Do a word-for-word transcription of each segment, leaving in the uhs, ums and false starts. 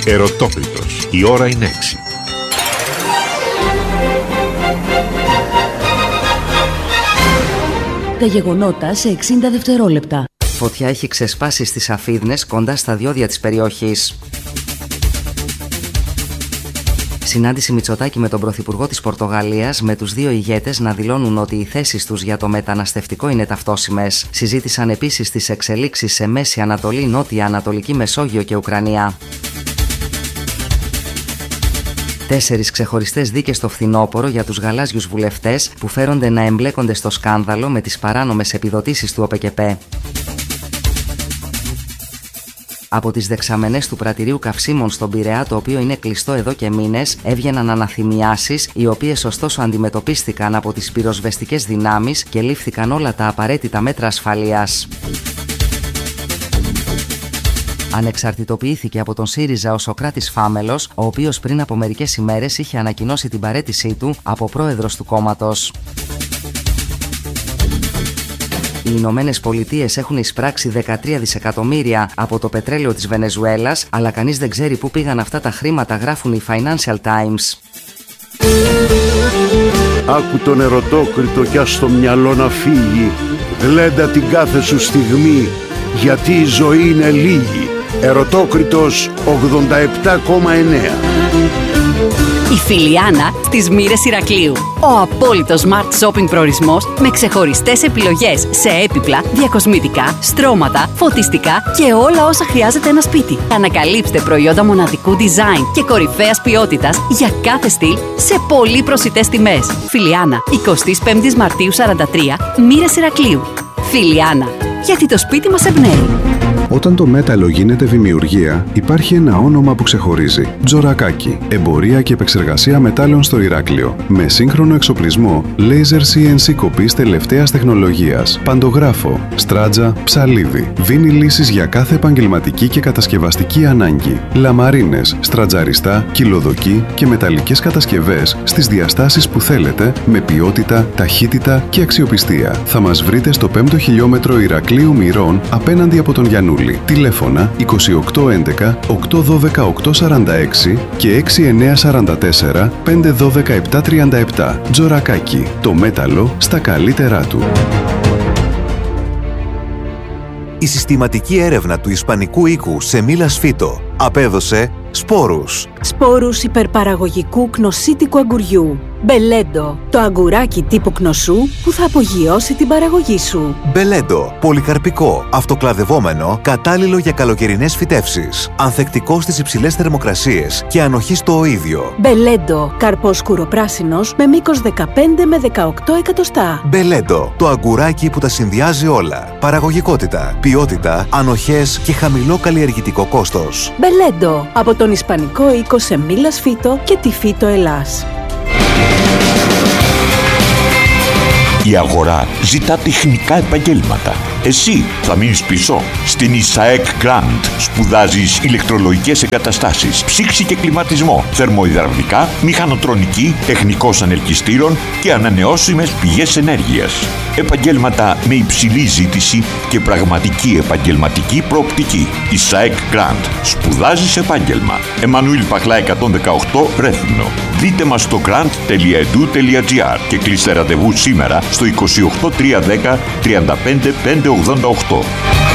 Ερωτόκριτος. Η ώρα είναι έξι. Τα γεγονότα σε εξήντα δευτερόλεπτα. Φωτιά έχει ξεσπάσει στις Αφίδνες κοντά στα διόδια της περιοχής. Συνάντηση Μητσοτάκη με τον Πρωθυπουργό της Πορτογαλίας, με τους δύο ηγέτες να δηλώνουν ότι οι θέσεις τους για το μεταναστευτικό είναι ταυτόσιμες. Συζήτησαν επίσης τις εξελίξεις σε Μέση Ανατολή, Νότια Ανατολική Μεσόγειο και Ουκρανία. Τέσσερις ξεχωριστές δίκες στο φθινόπωρο για τους γαλάζιους βουλευτές που φέρονται να εμπλέκονται στο σκάνδαλο με τις παράνομες επιδοτήσεις του ΟΠΕΚΕΠΕ. Από τις δεξαμενές του πρατηρίου καυσίμων στον Πειραιά, το οποίο είναι κλειστό εδώ και μήνες, έβγαιναν αναθυμιάσεις, οι οποίες ωστόσο αντιμετωπίστηκαν από τις πυροσβεστικές δυνάμεις και λήφθηκαν όλα τα απαραίτητα μέτρα ασφαλείας. Ανεξαρτητοποιήθηκε από τον ΣΥΡΙΖΑ ο Σωκράτης Φάμελος, ο οποίος πριν από μερικές ημέρες είχε ανακοινώσει την παραίτησή του από πρόεδρος του κόμματος. Οι Ηνωμένες Πολιτείες έχουν εισπράξει δεκατρία δισεκατομμύρια από το πετρέλαιο της Βενεζουέλας, αλλά κανείς δεν ξέρει πού πήγαν αυτά τα χρήματα, γράφουν οι Financial Times. Άκου τον ερωτόκριτο κι ας το μυαλό να φύγει. Γλέντα την κάθε σου στιγμή, γιατί η ζωή είναι λίγη. Ερωτόκριτος ογδόντα επτά κόμμα εννέα. Η Φιλιάνα στις Μοίρες Ηρακλείου. Ο απόλυτος smart shopping προορισμός με ξεχωριστές επιλογές σε έπιπλα, διακοσμητικά, στρώματα, φωτιστικά και όλα όσα χρειάζεται ένα σπίτι. Ανακαλύψτε προϊόντα μοναδικού design και κορυφαίας ποιότητας για κάθε στυλ σε πολύ προσιτές τιμές. Φιλιάνα, εικοστή πέμπτη Μαρτίου σαράντα τρία, Μοίρες Ηρακλείου. Φιλιάνα, γιατί το σπίτι μας εμπνέει. Όταν το μέταλλο γίνεται δημιουργία, υπάρχει ένα όνομα που ξεχωρίζει. Τζορακάκι. Εμπορία και επεξεργασία μετάλλων στο Ηράκλειο. Με σύγχρονο εξοπλισμό, laser σι εν σι κοπής τελευταίας τεχνολογίας, παντογράφο, στράτζα, ψαλίδι. Δίνει λύσεις για κάθε επαγγελματική και κατασκευαστική ανάγκη. Λαμαρίνες, στρατζαριστά, κυλοδοκή και μεταλλικές κατασκευές στις διαστάσεις που θέλετε, με ποιότητα, ταχύτητα και αξιοπιστία. Θα μας βρείτε στο πέμπτο χιλιόμετρο Ηρακλείου Μυρών, απέναντι από τον Γιαννούλη. Τηλέφωνα είκοσι οκτώ έντεκα οκτακόσια δώδεκα οκτακόσια σαράντα έξι και έξι εννιά τέσσερα τέσσερα πέντε ένα δύο επτά τρία επτά. Τζορακάκι. Το μέταλλο στα καλύτερά του. Η συστηματική έρευνα του Ισπανικού οίκου Σεμίλας Φίτο απέδωσε σπόρους. Σπόρους υπερπαραγωγικού κνοσίτικου αγκουριού. Μπελέντο, το αγκουράκι τύπου κνοσού που θα απογειώσει την παραγωγή σου. Μπελέντο, πολυκαρπικό, αυτοκλαδευόμενο, κατάλληλο για καλοκαιρινές φυτεύσεις. Ανθεκτικό στις υψηλές θερμοκρασίες και ανοχή στο οΐδιο. Μπελέντο, καρπός σκουροπράσινος με μήκος δεκαπέντε με δεκαοκτώ εκατοστά. Μπελέντο, το αγκουράκι που τα συνδυάζει όλα. Παραγωγικότητα, ποιότητα, ανοχές και χαμηλό καλλιεργητικό κόστος. Μπελέντο, από τον Ισπανικό οίκο Σεμίλας Φίτο και τη Φίτο Ελλάς. Η αγορά ζητά τεχνικά επαγγέλματα. Εσύ θα μείνεις πίσω. Στην ΙΣΑΕΚ Grant σπουδάζεις ηλεκτρολογικές εγκαταστάσεις, ψήξη και κλιματισμό, θερμοϊδραυλικά, μηχανοτρονική, τεχνικός ανελκυστήρων και ανανεώσιμες πηγές ενέργειας. Επαγγέλματα με υψηλή ζήτηση και πραγματική επαγγελματική προοπτική. ΙΣΑΕΚ Grant. Σπουδάζεις επάγγελμα. Εμμανουήλ Παχλά εκατόν δεκαοκτώ, Ρέθυμνο. Δείτε μας στο grant τελεία e d u τελεία g r και κλείστε ραντεβού σήμερα στο είκοσι οκτώ τριακόσια δέκα τριάντα πέντε πεντακόσια ογδόντα οκτώ.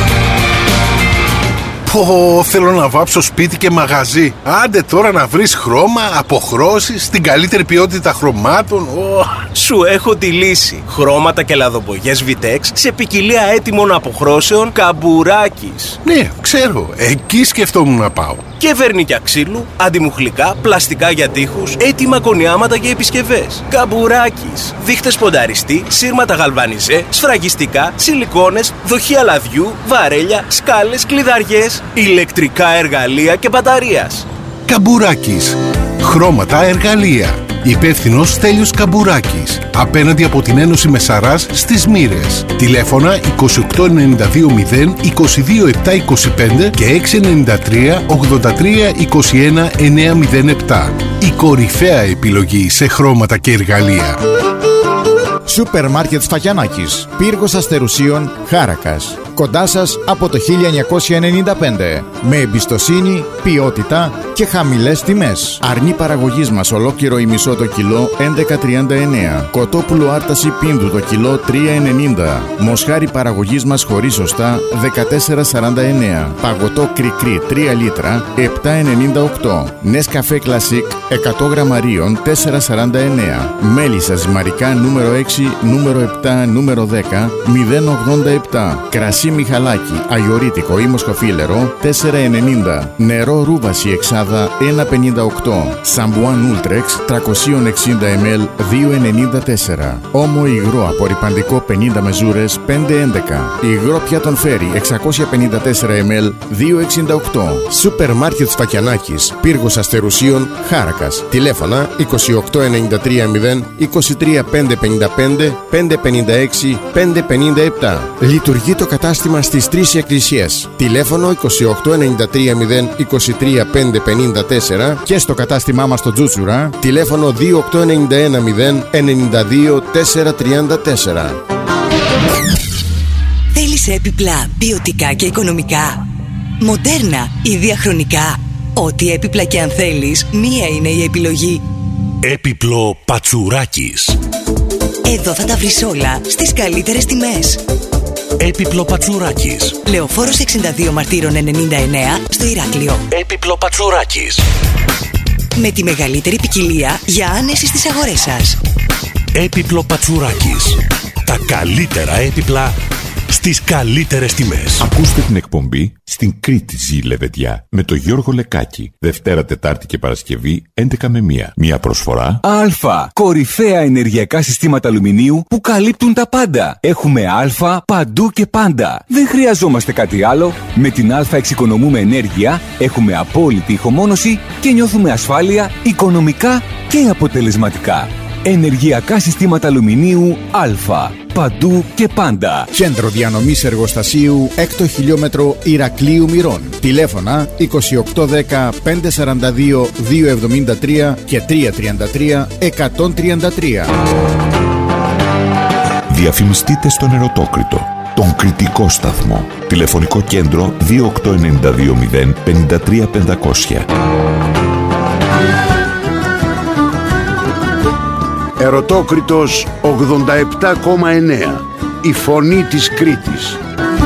Πω, θέλω να βάψω σπίτι και μαγαζί. Άντε τώρα να βρεις χρώμα, αποχρώσεις, την καλύτερη ποιότητα χρωμάτων. Oh. Σου έχω τη λύση. Χρώματα και λαδοπογιές Vitex σε ποικιλία έτοιμων αποχρώσεων Καμπουράκης. Ναι, ξέρω. Εκεί σκεφτόμουν να πάω. Και βερνίκια ξύλου, αντιμουχλικά, πλαστικά για τοίχους, έτοιμα κονιάματα για επισκευές. Καμπουράκης. Δείχτες πονταριστή, σύρματα γαλβανιζέ, σφραγιστικά, σιλικόνες, δοχεία λαδιού, βαρέλια, σκάλες, κλειδαριές, ηλεκτρικά εργαλεία και μπαταρίας. Καμπουράκης. Χρώματα, εργαλεία. Υπεύθυνος Στέλιος Καμπουράκης. Απέναντι από την Ένωση Μεσαράς στις Μοίρες. Τηλέφωνα είκοσι οκτώ ενενήντα δύο μηδέν είκοσι δύο επτά είκοσι πέντε και έξι εννιά τρία ογδόντα τρία είκοσι ένα εννιά μηδέν επτά. Η κορυφαία επιλογή σε χρώματα και εργαλεία. Σούπερ Μάρκετ Σφαγιανάκης, Πύργος Αστερουσίων, Χάρακας. Κοντά σας από το χίλια εννιακόσια ενενήντα πέντε. Με εμπιστοσύνη, ποιότητα και χαμηλές τιμές. Αρνί παραγωγής μας ολόκληρο ημισό το κιλό έντεκα τριάντα εννέα. Κοτόπουλο άρταση πίνδου το κιλό τρία ενενήντα. Μοσχάρι παραγωγής μας χωρίς οστά δεκατέσσερα σαράντα εννέα. Παγωτό κρικρί τρία λίτρα επτά ενενήντα οκτώ. Νεσκαφέ κλασικ εκατό γραμμαρίων τέσσερα σαράντα εννέα. Μέλισσα ζυμαρικά νούμερο έξι, νούμερο επτά, νούμερο δέκα μηδέν ογδόντα επτά. Κρασί Μιχαλάκι αγιορίτικο ή μοσχοφίλερο τέσσερα ενενήντα. Νερό ρούβαση εξάδα ένα πενήντα οκτώ. Σαμπουάν Ούλτρεξ τριακόσια εξήντα μιλιλίτρα δύο ενενήντα τέσσερα. Όμο υγρό απορρυπαντικό πενήντα μεζούρες πέντε έντεκα. Υγρό πιάτον φέρι εξακόσια πενήντα τέσσερα μιλιλίτρα δύο εξήντα οκτώ. Σούπερ Μάρκετ Φακιανάκης, Πύργος Αστερουσίων, Χάρακας. Τηλέφωνα είκοσι οκτώ ενενήντα τρία μηδέν είκοσι τρία πεντακόσια πενήντα πέντε πεντακόσια πενήντα έξι πεντακόσια πενήντα επτά. Λειτουργεί το κατάστημα στις τρεις εκκλησίες. Τηλέφωνο είκοσι οκτώ ενενήντα τρία μηδέν είκοσι τρία πεντακόσια πενήντα τέσσερα και στο κατάστημά μας στο Τζούτσουρα. Τηλέφωνο δύο οκτώ ενενήντα ένα μηδέν ενενήντα δύο τετρακόσια τριάντα τέσσερα. Θέλεις έπιπλα ποιοτικά και οικονομικά, μοντέρνα ή διαχρονικά? Ό,τι έπιπλα και αν θέλεις, μία είναι η επιλογή. Έπιπλο Πατσουράκης. Εδώ θα τα βρεις όλα στις καλύτερες τιμές. Έπιπλο Πατσουράκης. Λεωφόρος εξήντα δύο Μαρτύρων ενενήντα εννέα στο Ηράκλειο. Έπιπλο Πατσουράκης. Με τη μεγαλύτερη ποικιλία για άνεση στις αγορές σας. Έπιπλο Πατσουράκης. Τα καλύτερα έπιπλα στις καλύτερες τιμές. Ακούστε την εκπομπή «Στην Κρήτη ζει η Λεβεντιά» με τον Γιώργο Λεκάκη. Δευτέρα, Τετάρτη και Παρασκευή έντεκα με μία. Μία προσφορά Α. Κορυφαία ενεργειακά συστήματα αλουμινίου που καλύπτουν τα πάντα. Έχουμε Α παντού και πάντα. Δεν χρειαζόμαστε κάτι άλλο. Με την Α εξοικονομούμε ενέργεια, έχουμε απόλυτη ηχομόνωση και νιώθουμε ασφάλεια οικονομικά και αποτελεσματικά. Ενεργειακά συστήματα αλουμινίου Α. Παντού και πάντα. Κέντρο διανομής εργοστασίου έκτο χιλιόμετρο Ηρακλείου Μυρών. Τηλέφωνα είκοσι οκτώ δέκα πεντακόσια σαράντα δύο διακόσια εβδομήντα τρία και τριακόσια τριάντα τρία εκατόν τριάντα τρία. Διαφημιστείτε στον Ερωτόκριτο, τον κριτικό σταθμό. Τηλεφωνικό κέντρο δύο οκτώ εννιά δύο μηδέν πενήντα τρία πεντακόσια. Ερωτόκριτος ογδόντα επτά κόμμα εννέα. Η φωνή της Κρήτης.